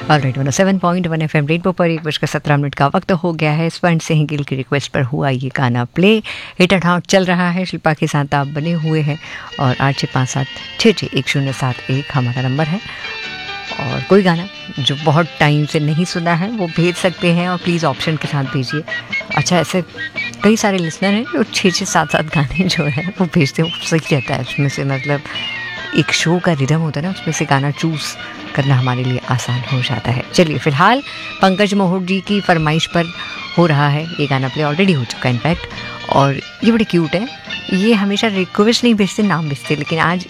Alright 107.1 FM radio पर 1:17 का वक्त हो गया है। स्वर्ण सिंह गिल की रिक्वेस्ट पर हुआ ये गाना प्ले। हिट एंड हॉट चल रहा है, शिल्पा के साथ आप बने हुए हैं और 8657661071 हमारा नंबर है। और कोई गाना जो बहुत टाइम से नहीं सुना है वो भेज सकते हैं और प्लीज़ ऑप्शन के साथ भेजिए। अच्छा, ऐसे कई सारे लिसनर हैं जो 6-7 गाने जो है वो भेजते हैं, सही रहता है उसमें से, मतलब एक शो का रिदम होता है ना, उसमें से गाना चूज़ करना हमारे लिए आसान हो जाता है। चलिए, फिलहाल पंकज मोहर जी की फरमाइश पर हो रहा है ये गाना प्ले, ऑलरेडी हो चुका है इनफैक्ट, और ये बड़े क्यूट है। ये हमेशा रिक्वेस्ट नहीं भेजते, नाम भेजते, लेकिन आज